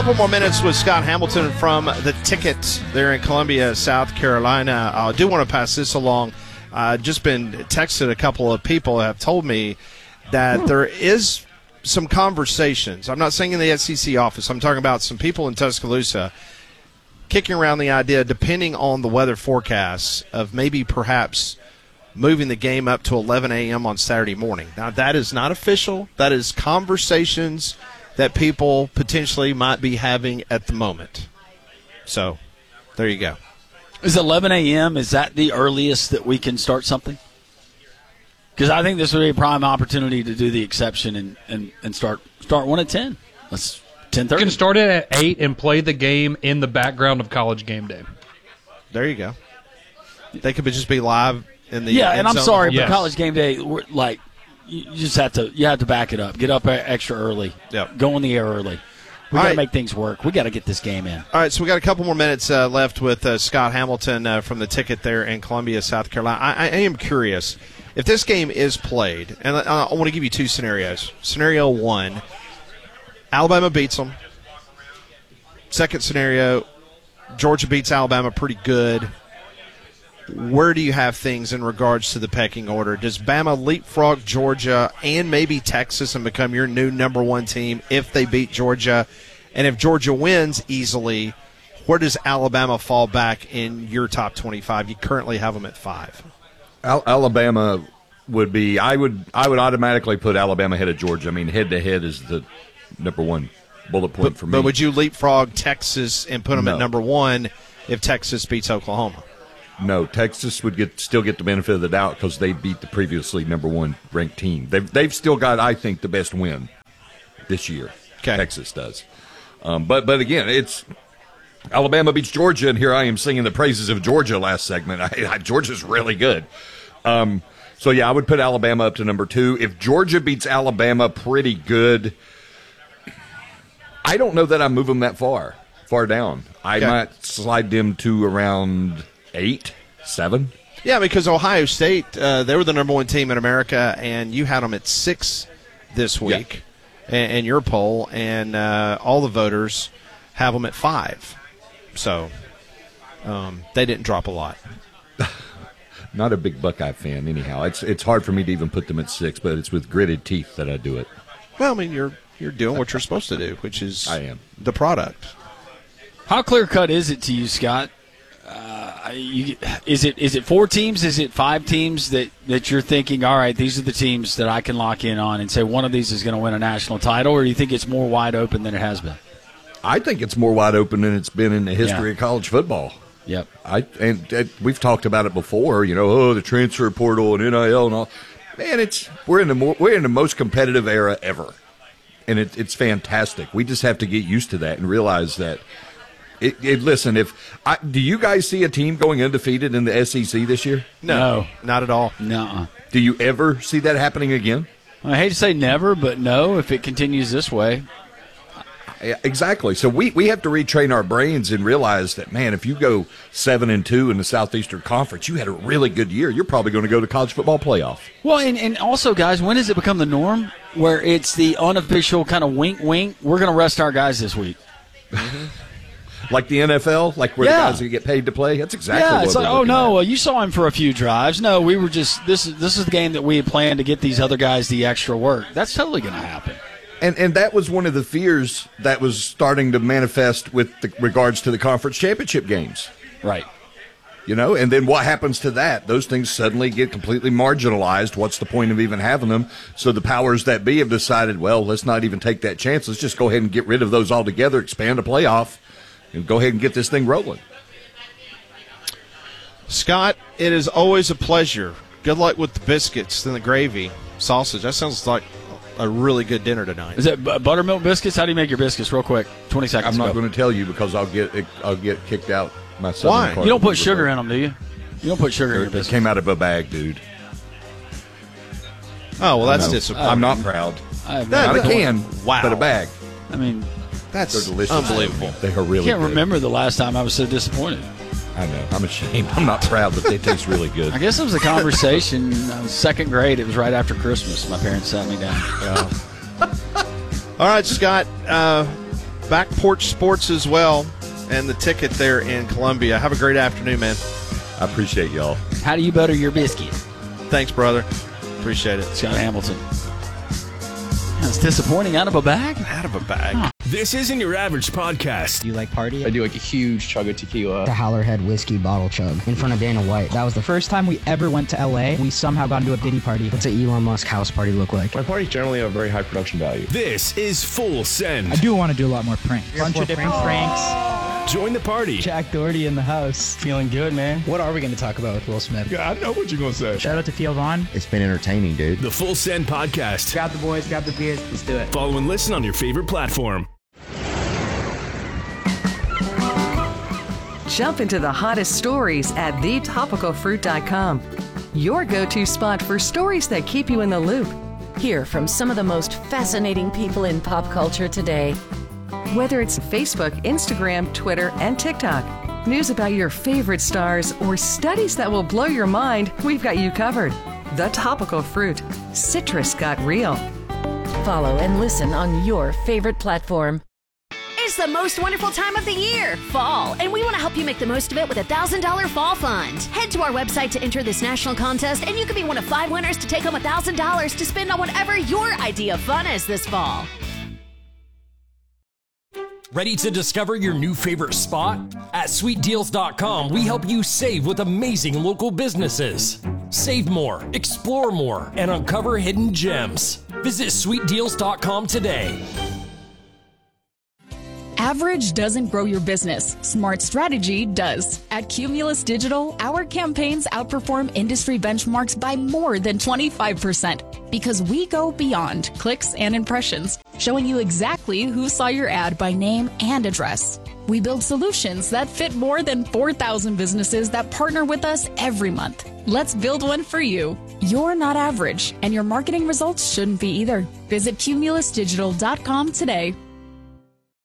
couple more minutes with Scott Hamilton from The Ticket there in Columbia, South Carolina. I do want to pass this along. Just been texted a couple of people have told me that there is some conversations. I'm not saying in the SEC office. I'm talking about some people in Tuscaloosa kicking around the idea, depending on the weather forecasts, of maybe perhaps moving the game up to 11 a.m. on Saturday morning. Now, that is not official. That is conversations that people potentially might be having at the moment. So, there you go. Is 11 a.m., is that the earliest that we can start something? Because I think this would be a prime opportunity to do the exception and start one at 10. Let's 10:30. You can start it at 8 and play the game in the background of College Game Day. There you go. They could just be live in the and I'm zone. sorry, Yes. but College Game Day, like, you just have to back it up. Get up extra early. Yep. Go in the air early. We got to make things work. We got to get this game in. All right, so we got a couple more minutes left with Scott Hamilton from The Ticket there in Columbia, South Carolina. I am curious, if this game is played, and I want to give you two scenarios. Scenario one, Alabama beats them. Second scenario, Georgia beats Alabama pretty good. Where do you have things in regards to the pecking order? Does Bama leapfrog Georgia and maybe Texas and become your new number one team if they beat Georgia? And if Georgia wins easily, where does Alabama fall back in your top 25? You currently have them at 5. Alabama would be. I would automatically put Alabama ahead of Georgia. I mean, head to head is the number one bullet point for me. But would you leapfrog Texas and put them No. at number one if Texas beats Oklahoma? No, Texas would still get the benefit of the doubt because they beat the previously number one ranked team. They've still got, I think, the best win this year. Okay. Texas does. But again, it's Alabama beats Georgia, and here I am singing the praises of Georgia last segment. Georgia's really good. So, yeah, I would put Alabama up to number 2. If Georgia beats Alabama pretty good, I don't know that I move them that far down. I might slide them to around 8, 7. Yeah, because Ohio State, they were the number one team in America, and you had them at 6 this week in your poll, and all the voters have them at 5. So they didn't drop a lot. Not a big Buckeye fan, anyhow. It's hard for me to even put them at 6, but it's with gritted teeth that I do it. Well, I mean, you're doing what you're supposed to do, which is I am. the product. How clear-cut is it to you, Scott? Is it 4 teams? Is it 5 teams that you're thinking, all right, these are the teams that I can lock in on and say one of these is going to win a national title, or do you think it's more wide open than it has been? I think it's more wide open than it's been in the history of college football. Yep. And we've talked about it before, the transfer portal and NIL and all. Man, we're in the most competitive era ever, and it's fantastic. We just have to get used to that and realize that. Listen, do you guys see a team going undefeated in the SEC this year? No. Not at all. No. Do you ever see that happening again? I hate to say never, but no, if it continues this way. Exactly. So we have to retrain our brains and realize that, man, if you go 7-2 in the Southeastern Conference, you had a really good year. You're probably going to go to college football playoff. Well, and also, guys, when does it become the norm where it's the unofficial kind of wink, we're going to rest our guys this week? Mm-hmm. Like the NFL, like where the guys that get paid to play. That's exactly what it's we're like, looking at. You saw him for a few drives. No, we were just this is the game that we had planned to get these other guys the extra work. That's totally going to happen. And that was one of the fears that was starting to manifest with regards to the conference championship games. Right. And then what happens to that? Those things suddenly get completely marginalized. What's the point of even having them? So the powers that be have decided, well, let's not even take that chance. Let's just go ahead and get rid of those altogether, expand a playoff, and go ahead and get this thing rolling. Scott, it is always a pleasure. Good luck with the biscuits and the gravy, sausage. That sounds like a really good dinner tonight. Is it buttermilk biscuits? How do you make your biscuits? Real quick, 20 seconds. I'm not going to tell you because I'll get kicked out. Why? You don't put sugar in them, do you? You don't put sugar in your It biscuits. came out of a bag, dude. Oh, well, that's disappointing. I'm not proud. Not a can, but a bag. I mean, that's They're delicious. unbelievable. They are really I can't good. remember the last time I was so disappointed. I know. I'm ashamed. I'm not proud, but they taste really good. I guess it was a conversation. I was second grade. It was right after Christmas. My parents sat me down. All right, Scott. Back Porch Sports as well, and the Ticket there in Columbia. Have a great afternoon, man. I appreciate y'all. How do you butter your biscuit? Thanks, brother. Appreciate it. Scott Hamilton. That's disappointing. Out of a bag? Out of a bag. Huh. This isn't your average podcast. Do you like party? I do like a huge chug of tequila. The Howlerhead whiskey bottle chug in front of Dana White. That was the first time we ever went to LA. We somehow got into a Diddy party. What's an Elon Musk house party look like? My parties generally have very high production value. This is Full Send. I do want to do a lot more pranks. Bunch of different pranks. Join the party. Jack Doherty in the house. Feeling good, man. What are we going to talk about with Will Smith? Yeah, I know what you're going to say. Shout out to Theo Vaughn. It's been entertaining, dude. The Full Send podcast. Grab the boys, grab the beers. Let's do it. Follow and listen on your favorite platform. Jump into the hottest stories at thetopicalfruit.com. Your go-to spot for stories that keep you in the loop. Hear from some of the most fascinating people in pop culture today. Whether it's Facebook, Instagram, Twitter, and TikTok, news about your favorite stars, or studies that will blow your mind, we've got you covered. The Topical Fruit. Citrus got real. Follow and listen on your favorite platform. It's the most wonderful time of the year, fall, and we want to help you make the most of it with a $1,000 fall fund. Head to our website to enter this national contest, and you could be one of 5 winners to take home $1,000 to spend on whatever your idea of fun is this fall. Ready to discover your new favorite spot? At SweetDeals.com, we help you save with amazing local businesses. Save more, explore more, and uncover hidden gems. Visit SweetDeals.com today. Average doesn't grow your business. Smart strategy does. At Cumulus Digital, our campaigns outperform industry benchmarks by more than 25% because we go beyond clicks and impressions, showing you exactly who saw your ad by name and address. We build solutions that fit more than 4,000 businesses that partner with us every month. Let's build one for you. You're not average, and your marketing results shouldn't be either. Visit cumulusdigital.com today.